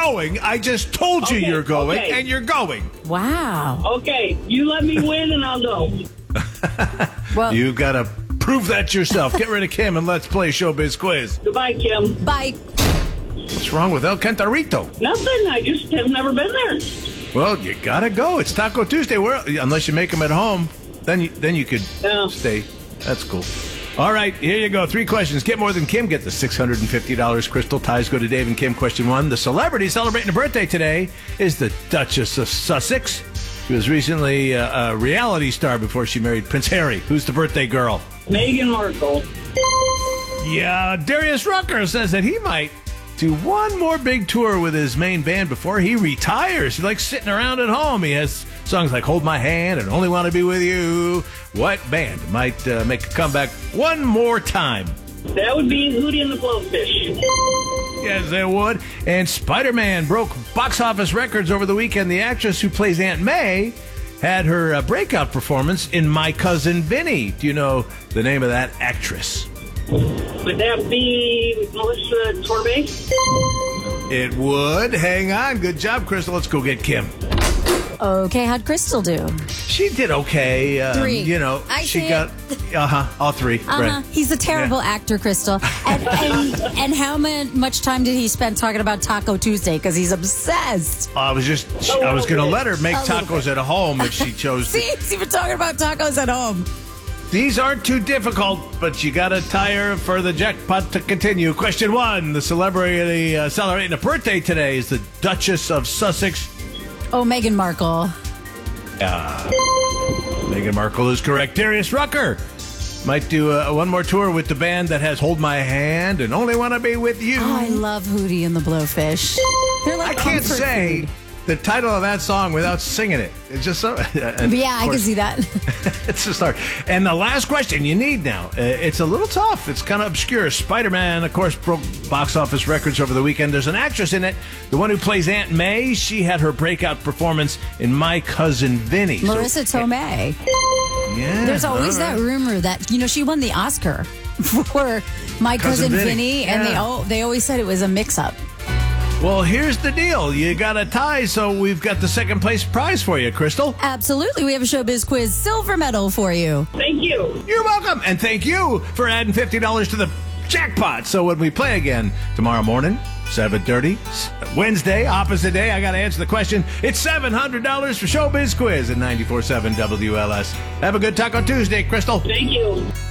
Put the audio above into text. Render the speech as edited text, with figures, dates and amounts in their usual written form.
going. I just told you you're going, and you're going. Wow. Okay, you let me win and I'll go. Well, You got to prove that yourself. Get rid of Kim and let's play Showbiz Quiz. Goodbye, Kim. bye. What's wrong with El Cantarito? Nothing. I just have never been there. Well, you got to go. It's Taco Tuesday. Unless you make them at home, then you could Yeah. stay. That's cool. All right, here you go. 3 questions. Get more than Kim. Get the $650. Crystal. Ties go to Dave and Kim. Question 1. The celebrity celebrating a birthday today is the Duchess of Sussex. She was recently a reality star before she married Prince Harry. Who's the birthday girl? Meghan Markle. Yeah, Darius Rucker says that he might do one more big tour with his main band before he retires. He likes sitting around at home. He has songs like Hold My Hand and Only Want to Be With You. What band might make a comeback one more time? That would be Hootie and the Blowfish. Yes, it would. And Spider-Man broke box office records over the weekend. The actress who plays Aunt May had her breakout performance in My Cousin Vinny. Do you know the name of that actress? Would that be Melissa Torbe? It would. Hang on. Good job, Crystal. Let's go get Kim. Okay, how'd Crystal do? She did okay. 3. You know, I she see got all 3. Right. He's a terrible actor, Crystal. And how much time did he spend talking about Taco Tuesday? Because he's obsessed. I was going to let her make A little tacos at home if she chose See, to. he's even talking about tacos at home. These aren't too difficult, but you got to tire for the jackpot to continue. Question 1. The celebrity celebrating a birthday today is the Duchess of Sussex. Oh, Meghan Markle. Meghan Markle is correct. Darius Rucker might do one more tour with the band that has Hold My Hand and Only Want to Be With You. Oh, I love Hootie and the Blowfish. They're I like can't comfort say food. the title of that song without singing it. It's just so... Yeah, I can see that. It's just hard. And the last question you need now, it's a little tough. It's kind of obscure. Spider-Man, of course, broke box office records over the weekend. There's an actress in it, the one who plays Aunt May. She had her breakout performance in My Cousin Vinny. Marissa Tomei. Yeah. There's always all right. that rumor that, she won the Oscar for My Cousin Vinny, and they always said it was a mix-up. Well, here's the deal. You got a tie, so we've got the second place prize for you, Crystal. Absolutely. We have a Showbiz Quiz silver medal for you. Thank you. You're welcome. And thank you for adding $50 to the jackpot. So when we play again tomorrow morning, 7:30, Wednesday, opposite day, I got to answer the question. It's $700 for Showbiz Quiz at 94.7 WLS. Have a good Taco Tuesday, Crystal. Thank you.